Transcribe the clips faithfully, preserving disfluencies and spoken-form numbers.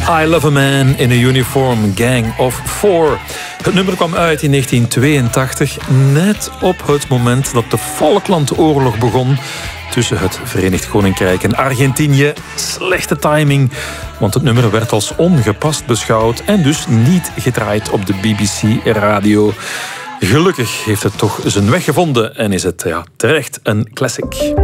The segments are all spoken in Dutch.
I Love a Man in a Uniform, Gang of Four. Het nummer kwam uit in negentien tweeëntachtig, net op het moment dat de Falklandoorlog begon tussen het Verenigd Koninkrijk en Argentinië. Slechte timing, want het nummer werd als ongepast beschouwd en dus niet gedraaid op de B B C-radio. Gelukkig heeft het toch zijn weg gevonden en is het ja, terecht een classic.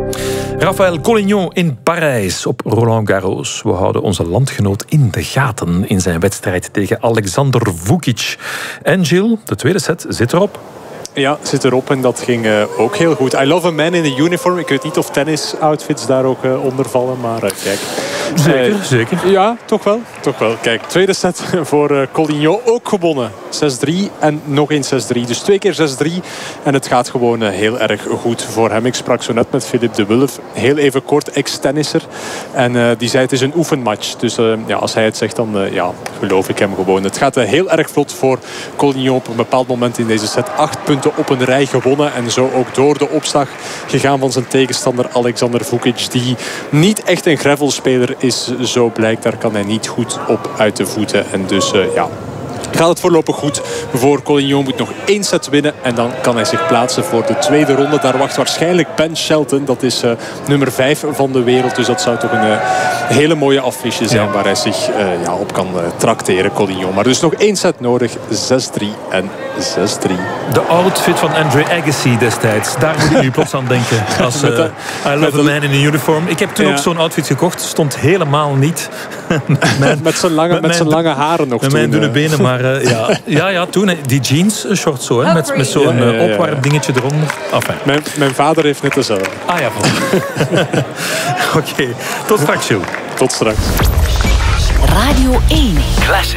Rafael Collignon in Parijs op Roland Garros. We houden onze landgenoot in de gaten in zijn wedstrijd tegen Alexander Vukic. En Gilles, de tweede set zit erop. Ja, zit erop en dat ging uh, ook heel goed. I Love a Man in a Uniform. Ik weet niet of tennis-outfits daar ook uh, onder vallen, maar uh, kijk. Zeker, uh, zeker. Ja, toch wel. Toch wel. Kijk, tweede set voor uh, Collignon ook gewonnen. zes drie en nog eens zes drie. Dus twee keer zes drie. En het gaat gewoon uh, heel erg goed voor hem. Ik sprak zo net met Philippe de Wulf. Heel even kort, ex-tennisser. En uh, die zei het is een oefenmatch. Dus uh, ja, als hij het zegt, dan uh, ja, geloof ik hem gewoon. Het gaat uh, heel erg vlot voor Collignon op een bepaald moment in deze set. Acht punten op een rij gewonnen en zo ook door de opslag gegaan van zijn tegenstander Alexander Vukic, die niet echt een gravelspeler is, zo blijkt. Daar kan hij niet goed op uit de voeten en dus uh, ja, gaat het voorlopig goed voor Collignon. Moet nog één set winnen en dan kan hij zich plaatsen voor de tweede ronde. Daar wacht waarschijnlijk Ben Shelton. Dat is uh, nummer vijf van de wereld. Dus dat zou toch een uh, hele mooie affiche zijn, ja, waar hij zich uh, ja, op kan uh, trakteren, Collignon. Maar dus nog één set nodig. zes drie en zes drie. De outfit van Andre Agassi destijds. Daar moet ik nu plots aan denken. Als uh, de, I Love a Man in a Uniform. Ik heb toen ja. ook zo'n outfit gekocht. Stond helemaal niet. met met zijn lange, met met zijn lange haren nog met toen. Met mijn dunne benen, maar uh, ja. ja, ja, toen. Die jeans short zo, hè, met, met zo'n ja, ja, ja, ja. opwarpdingetje eronder. Enfin. Mijn, mijn vader heeft net dezelfde. Ah ja, Oké, okay. Tot straks, Gilles. Tot straks. Radio één. Classic.